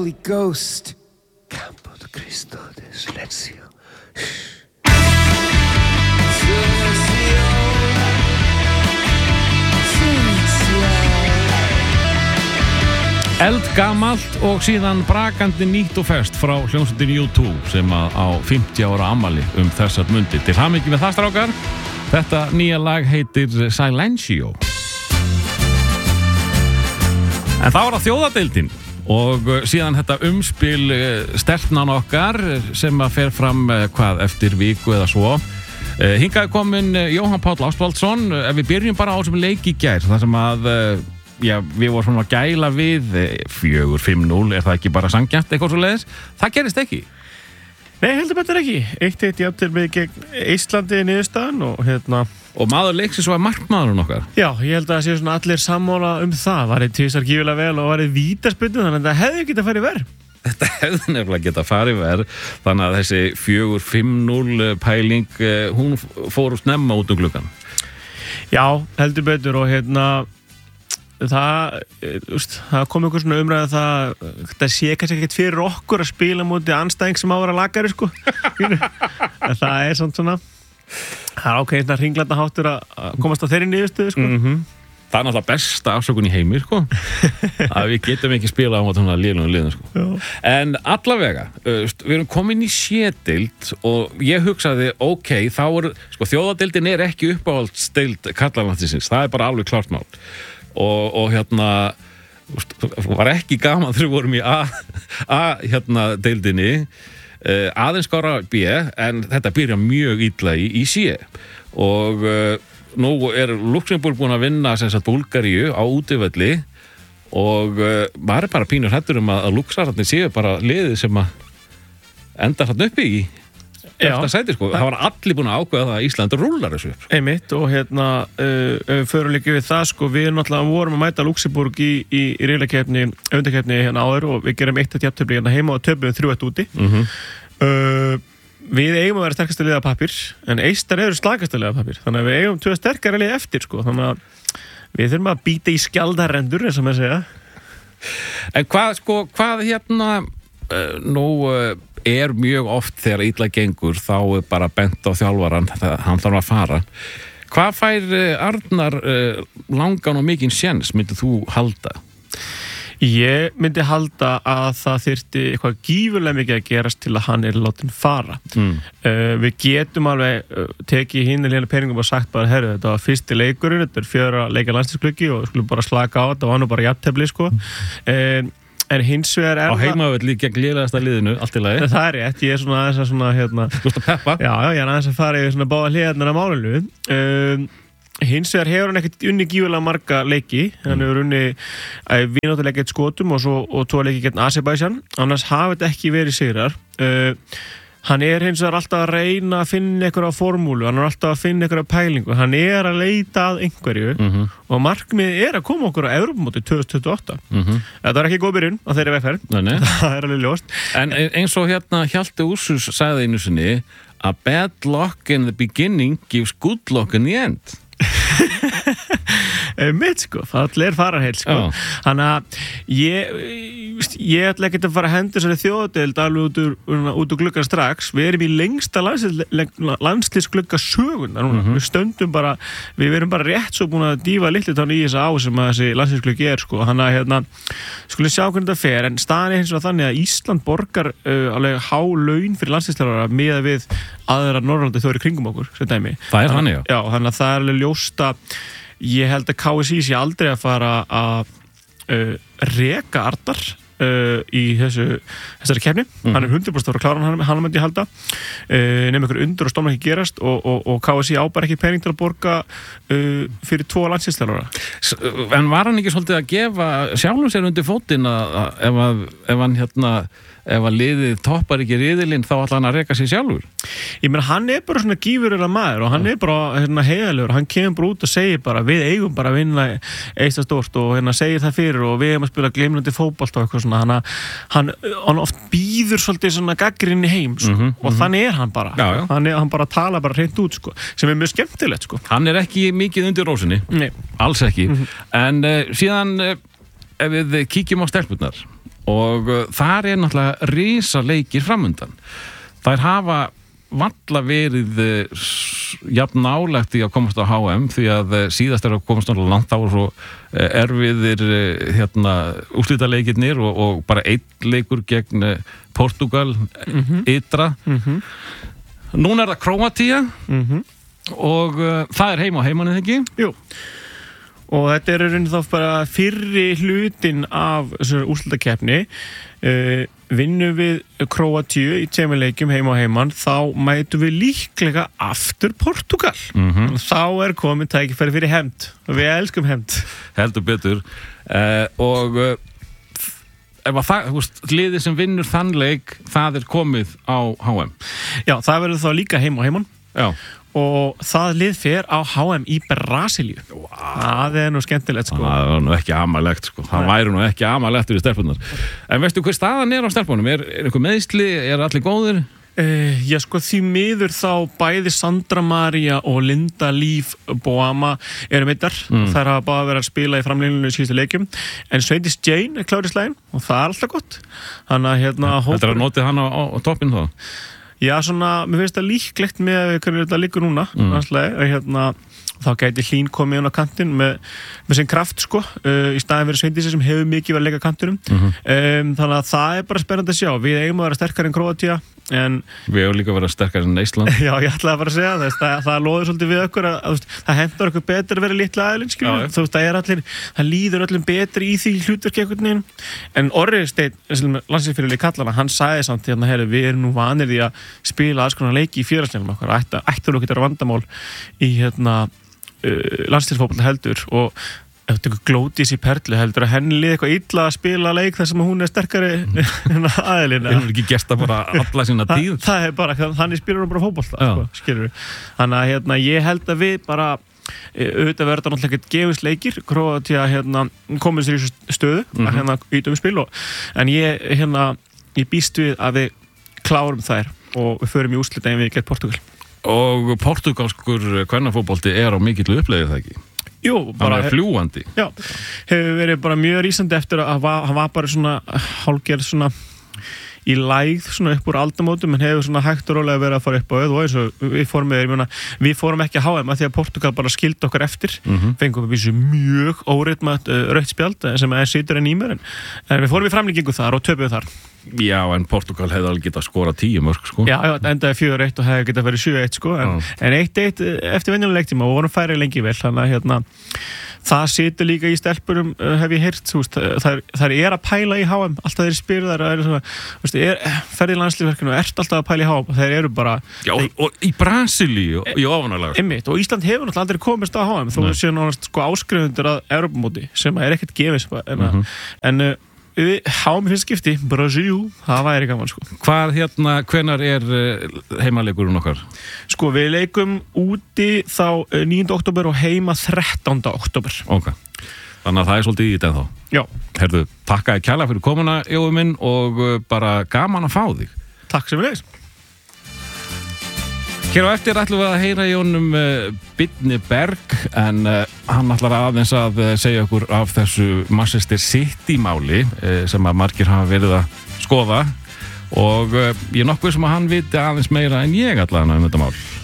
Holy Ghost. Campo de Cristo de Silencio. Eldgamalt og síðan brakandi nýtt og ferskt frá hljómsveitin U2 sem á 50 ára afmæli þessar mundir. Til hamingju með það, strákar. Þetta nýja lag heitir Silencio. En þá það þjóðadeildin og síðan þetta umspil stelpnan okkar sem að fer fram eftir viku eða svo. Hingað komin Jóhann Páll Ástvaldsson. Ef við byrjum bara á þessum leik í gær, þar sem að við vorum svona að gæla við 4-5-0, er það ekki bara sanngjarnt eitthvað svo leiðis? Það gerist ekki. Nei, heldur betur ekki. 1-1 jafntefli gegn Íslandi niðurstaðan og maður leiksins var markmaðurinn okkar. Já, ég held að það séu svona allir sammála það. Varði tvisvar gífulega vel og varði vítaspyrnu, þannig að það hefði getað farið verð. Þetta hefði nefnilega getað farið verð, þannig að þessi 4-5-0 pæling, hún fór snemma út gluggann. Já, heldur betur og það kom einhver svona umræða það sé kannski ekkert fyrir okkur að spila múti anstæðing sem á að vera lagari sko. En það samt svona það ákveðin að hringlanda háttur að komast á þeirri niðurstöðu sko. Það náttúrulega besta afsökun í heimi sko. Að við getum ekki spila á svona liðum sko. En allavega við erum komin í C-deild og ég hugsaði þá sko, þjóðadeildin ekki uppáhaldsdeild karlalandsliðsins, það bara alveg klart mál. Og var ekki gaman þegar við vorum í deildinni aðeins skára B en þetta byrja mjög illa í C og nú Luxemburg búin að vinna Búlgaríu á útivelli og maður bara pínur hræddur að Luxararnir séu bara liðið sem að enda þarna uppi í eftir sæti sko. Það var allir búin að ákveða það að Ísland rúllar þessu upp. Einmitt og förum líka við það sko, við náttúrulega vorum að mæta Luxemburg í riðlakeppni, undankeppni áður og við gerum 1-1 jafntefli heima og töpum 3-1 úti. Við eigum að vera sterkasta liða pappír en Eistar eru slagasta liða pappír, þannig að við eigum 2 sterkara liða eftir sko, þannig að við þurfum að býta í skjaldarendur eins og maður segja. En hvað mjög oft þegar illa gengur þá bara bent á þjálfarann, hann þarf að fara. Hvað fær Arnar langan og mikinn séns myndið þú halda? Ég myndi halda að það þyrfti eitthvað gífurlega mikið að gerast til að hann látin fara. Við getum alveg tekið hinn peningum og sagt bara, herru, þetta var fyrsti leikurinn, þetta 4 leikja landsliðsgluggi og skulum bara slaka á þetta, var nú bara jafntefli sko. En hins vegar á heimavelli gegn lélegasta liðinu, allt í lagi. Það rétt, ég svona aðeins að Þú ert að peppa? Já, ég aðeins að fara yfir svona báða hliðarnar af málinu. Hins vegar hefur hann ekkert unni gífulega marga leiki. Hann hefur unni vináttuleik gegn Skotum og 2 leiki gegn Azerbaijan. Annars hafi þetta ekki verið sigrar. Hann hins vegar alltaf að reyna að finna einhverja formúlu, hann alltaf að finna einhverja pælingu, hann að leita að einhverju og markmiðið að koma okkur á Evrópumóti 2028. Þetta var ekki góð byrjun á þeirri vegferð, það alveg ljóst. En eins og Hjalti Úrsus sagði einu sinni, a bad luck in the beginning gives good luck in the end. Mitt sko, allir fararheil sko. Þannig að ég ætla ekki að fara að henda þessari þjóðadeild alveg út úr gluggan strax. Við erum í lengsta landsliðsglugga sögunar núna. Við stöndum bara, við erum bara rétt svo búin að dýfa litli tán í þessa sem að þessi landsliðsgluggi sko. Þannig að skulum sjá hvernig þetta fer, en staðan hins vegar þannig að Ísland borgar alveg há laun fyrir landsliðsþjálfara miðað við aðra Norrlandi þjóðir í kringum okkur, sem dæmi. Það þannig, já. Já, þannig að það alveg ljóst að ég held að KSÍ sé aldrei að fara að reka Arnar í þessari keppni. Hann 100% að klára hann myndi ég halda nefnum einhver undur og stofna ekki gerast og KSÍ á bara ekki pening til að borga fyrir 2 landsliðsþjálfara. En var hann ekki svolítið að gefa sjálfum sér undir fótinn að ef hann ef að liðið toppar ekki riðilinn þá ætla hann að reka sig sjálfur? Ég meina, hann bara svona gífurlega maður og hann bara heiðalegur, hann kemur bara út og segir bara, við eigum bara að vinna eitthvað stórt og segir það fyrir og við eigum að spila glimrandi fótbolta og eitthvað svona, hann oft býður svolítið svona gagnrýni heim sko. Og þannig hann bara. Já. Hann bara tala bara hreint út sko, sem mjög skemmtilegt sko. Hann ekki mikið undir rósinni. Nei. Alls ekki. En síðan ef við kíkjum á stelpurnar og þar náttúrulega risa leikir framundan. Þær hafa valla verið jafn nálægt í að komast á HM því að síðast að komast á land þá svo erfiðir úrslitaleikirnir og bara einn leikur gegn Portugal ytra. Núna það Króatía og það heima á heimann, ekki? Jú. Og þetta rauninni þá bara fyrri hlutin af úrslitakeppni. Vinnum við Króatíu í 2 leikjum heima á heimann, þá mætum við líklega aftur Portugal. Þá komið tækifæri fyrir hefnd og við elskum hefnd. Heldur betur. Og ef að það, liðið sem vinnur þann leik, það komið á HM. Já, það verður þá líka heima á heimann. Já. Og það lið fer á HM í Brasilíu. Það nú skemmtilegt, sko. Það var nú ekki amalegt, sko. Það væri nú ekki amalegt fyrir stelpunar. En veistu hver staðan á stelpunum? Einhver meiðsli? Allir góðir? Já, sko, því miður þá bæði Sandra María og Linda Líf Boama meiddar. Þær hafa báða verið að spila í framlínunni í síðustu leikjum. En Sveindís Jane klár í slaginn og það alltaf gott. Þannig að Þetta að notið hann á toppinn þá? Já, svona, mér finnst það líklegt með hvernig þetta liggur núna. Þá gæti Hlín komið inn á kantinn með sinn kraft, sko, í staðin fyrir Sveindísi sem hefur mikið verið að leika kantinum. Þannig að það bara spennandi að sjá. Við eigum að vera sterkari en Króatía, en við eigum líka að vera sterkari en Ísland. Já, ég ætlaði bara að segja það loður svolítið við okkur að það hendur okkur betur að vera litla aðilinn, skilur. Það líður öllum betur í því hlutverki einhvern veginn. En Orri Steinn, landsliðsfyrirliði kallana, hann sagði samt við erum nú vanir því að spila alls konar leiki í félagsleiknum okkar. Ættu ekki að vera vandamál í landsliðsfótbolta heldur og ef þú tekur Glódís í Perlu heldur að henni líði eitthvað illa að spila leik þar sem hún sterkari aðilinn. Við hefum ekki gert það bara alla sína tíð. Það bara, þannig spilur hún bara fótbolta, skilur við. Þannig að ég held að við bara auðvitað verður náttúrulega ekkert gefist leikir Króatía komið sér í stöðu að ítum spil en ég býst við að við klárum þær og við förum í úrslit en við gegn Portugal. Og portugalskur kvennafótbolti á mikillu upplegið, það ekki? Jú, bara fljúgandi. Já, hefur verið bara mjög rísandi eftir að hann var bara svona hálfgerð svona í lægð svona upp úr aldamótum en hefur svona hægt og rólega verið að fara upp á og eins og við fórum ekki að HM að því að Portugal bara skildi okkur eftir fengum við mjög óritmat rautt spjald sem situr enn í mér en við fórum í framlíkingu þar og töpuðu þar. Já, en Portugal hefði alveg getað skora 10 mörk, sko. Já, endaði 4-1 og hefði getað verið 7-1, sko, en 1-1 eftir venjulega leiktíma og vorum færið lengi vel, þannig að það situr líka í stelpurum, hef ég heyrt, þær að pæla í HM, alltaf þeir spyrir ferðið landslíðverkinu og ert alltaf að pæla í HM, þeir eru bara... Já, og í Brasilíu, í ofanarlega. Einmitt, og Ísland hefur náttúrulega aldrei komist á HM, þó séu náttúrulega sko áskrifundur að Evrópumóti, sem ekkert gefið, en HM fyrst skipti, Brasil, það væri gaman, sko. Hvað hvenær heimaleikurinn okkar? Sko, við leikum úti þá 9. október og heima 13. október. Ok, þannig að það svolítið í þetta ennþá. Já. Herðu, takk kærlega fyrir komuna, Jói minn, og bara gaman að fá þig. Takk sem við leiðis. Hér á eftir ætlum við að heyra í honum Birni Berg en hann ætlar aðeins að segja okkur af þessu Manchester City máli sem að margir hafa verið að skoða og ég nokkuð sem að hann viti aðeins meira en ég allavega þetta mál.